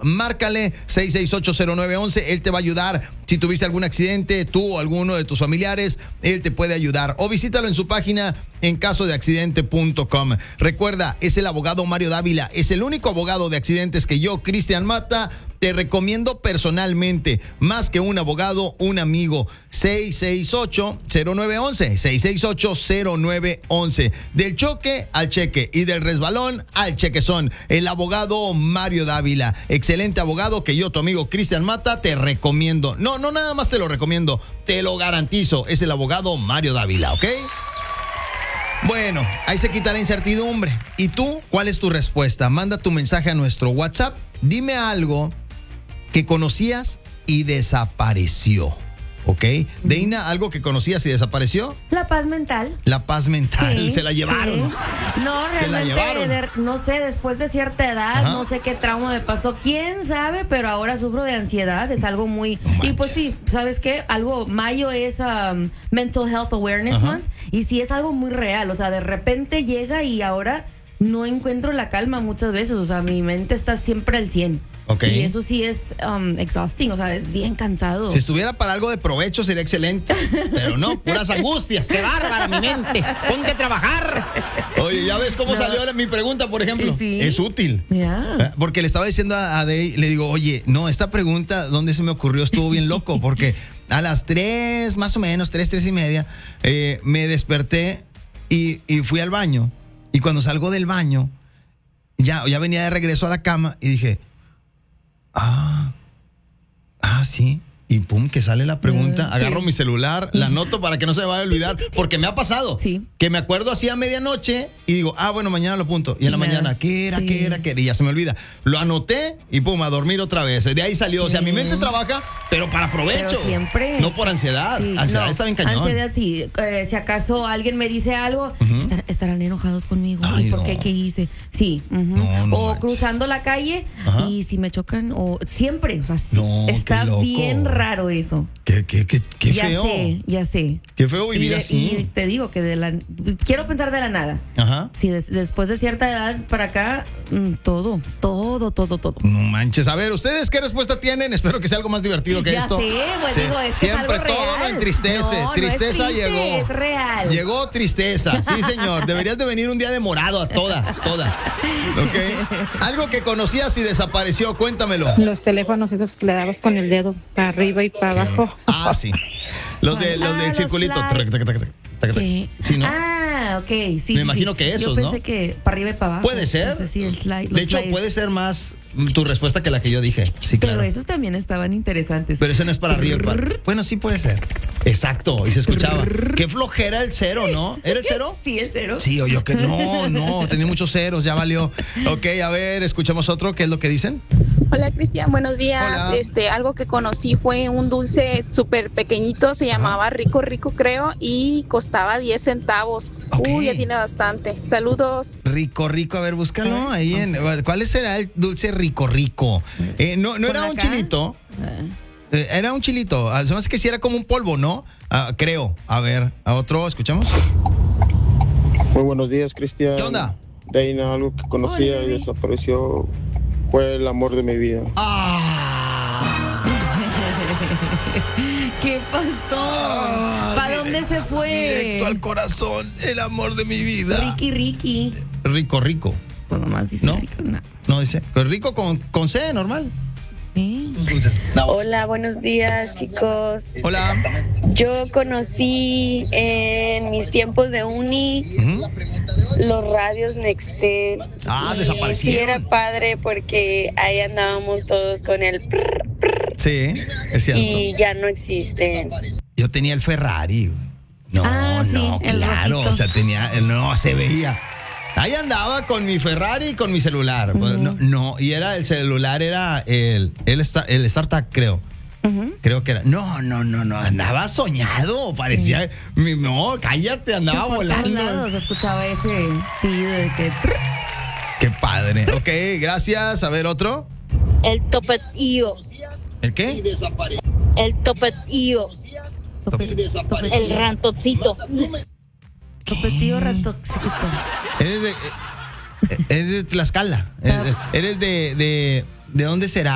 márcale 6680911. Él te va a ayudar. Si tuviste algún accidente, tú o alguno de tus familiares, él te puede ayudar. O visítalo en su página encasodeaccidente.com. Recuerda, es el abogado Mario Dávila. Es el único abogado de accidentes que yo, Cristian Mata, te recomiendo personalmente. Más que un abogado, un amigo. 6680911. 6680911. Del choque al cheque y del resbalón al chequezón. El abogado Mario Dávila. Excelente abogado que yo, tu amigo Cristian Mata, te recomiendo. No nada más te lo recomiendo, te lo garantizo. Es el abogado Mario Dávila, ¿ok? Bueno, ahí se quita la incertidumbre. ¿Y tú, cuál es tu respuesta? Manda tu mensaje a nuestro WhatsApp. Dime algo que conocías y desapareció, ¿ok? Deina, ¿algo que conocías y desapareció? La paz mental. La paz mental, Sí, se la llevaron. sí. No, Se la realmente, llevaron. no sé, después de cierta edad, Ajá. no sé qué trauma me pasó, quién sabe, pero ahora sufro de ansiedad, es algo muy... No y pues manches. sí, ¿sabes qué? Mayo es Mental Health Awareness Ajá. Month, y sí es algo muy real, o sea, de repente llega y ahora no encuentro la calma muchas veces, o sea, mi mente está siempre al 100. Ok. Y eso sí es exhausting, o sea, es bien cansado. Si estuviera para algo de provecho sería excelente, pero no, puras angustias. ¡Qué bárbara mi mente! ¡Ponte a trabajar! Oye, ¿ya ves cómo salió mi pregunta, por ejemplo? Sí. Es útil. Ya. Porque le estaba diciendo a Dey, le digo, oye, no, esta pregunta, ¿dónde se me ocurrió? Estuvo bien loco, porque a las 3, más o menos, 3:30, me desperté y fui al baño. Y cuando salgo del baño, ya venía de regreso a la cama y dije, sí. Y pum, que sale la pregunta. Agarro mi celular, la anoto para que no se me vaya a olvidar. Porque me ha pasado. Sí. Que me acuerdo así a medianoche y digo, bueno, mañana lo apunto. Y en la Nada. mañana, ¿qué era? Sí. ¿Qué era? Y ya se me olvida. Lo anoté y pum, a dormir otra vez. De ahí salió. O sea, mi mente trabaja, pero para provecho. Pero siempre. No por ansiedad. Sí, Ansiedad no, está bien cañón. Ansiedad, sí. Si acaso alguien me dice algo, estarán enojados conmigo. Ay, ¿Y por no. qué? ¿Qué hice? Sí. No o manches. cruzando la calle Ajá. y si me chocan, o siempre. O sea, sí, No, qué está loco. bien raro eso. Qué ya feo. Ya sé. Qué feo vivir Y así. te digo que quiero pensar de la nada. Ajá. Sí, después de cierta edad para acá, todo. No manches. A ver, ¿ustedes qué respuesta tienen? Espero que sea algo más divertido que Ya esto. sé, pues Sí. digo, es que Siempre es algo todo real. lo entristece. No, Tristeza no es triste, llegó. es real. Llegó tristeza. Sí, señor. Deberías de venir un día de morado a toda. ¿Ok? Algo que conocías y desapareció. Cuéntamelo. Los teléfonos esos que le dabas con el dedo para arriba y para abajo. Sí. Los del los circulito. slide. ¿Qué? Sí, ¿no? Ok, sí. Me imagino que esos, Yo pensé ¿no? que para arriba y para abajo. Puede ser. No sé si el slide, De hecho, slides. puede ser más tu respuesta que la que yo dije. Sí, Pero claro. esos también estaban interesantes. Pero eso no es para arriba y para... Bueno, sí puede ser. Exacto, y se escuchaba. Qué flojera el cero, ¿no? ¿Era el cero? Sí, el cero. Sí, oye, que no, tenía muchos ceros, ya valió. Ok, a ver, escuchamos otro, ¿qué es lo que dicen? Hola Cristian, buenos días. Hola. Algo que conocí fue un dulce súper pequeñito, se llamaba Rico Rico creo, y costaba 10 centavos. Ok. Ya tiene bastante. Saludos. Rico, a ver, búscalo ahí en... ¿Cuál será el dulce Rico? No era un acá? chilito. Era un chilito. Se me hace que sí era como un polvo, ¿no? Creo. A ver, a otro, ¿escuchamos? Muy buenos días, Cristian. ¿Qué onda? Deina, algo que conocía Hola, y baby. desapareció fue el amor de mi vida. ¿Qué pasó? ¿Para dónde se fue? Directo al corazón, el amor de mi vida. Ricky. Rico. Pues nomás dice ¿No? Rico. No. No, dice. Rico con C, normal. ¿Sí? Hola, buenos días, chicos. Hola. Yo conocí en mis tiempos de uni Ujú. los radios Nextel. Y Desaparecieron. sí era padre porque ahí andábamos todos con el prr, Sí, es cierto. y ya no existen. Yo tenía el Ferrari. No, Sí, el claro. rojito. O sea, tenía. No, se veía. Ahí andaba con mi Ferrari y con mi celular. Y era el celular, era el StarTAC, creo. Creo que era. No. Andaba soñado. Parecía. No, cállate, andaba Por todos volando. lados se escuchaba ese pedido de que... Qué padre. Ok, gracias. A ver, otro. El topetío. ¿El qué? El topetío. El rantocito. Topetío ratoxito. Eres de Tlaxcala. Eres de ¿de dónde será?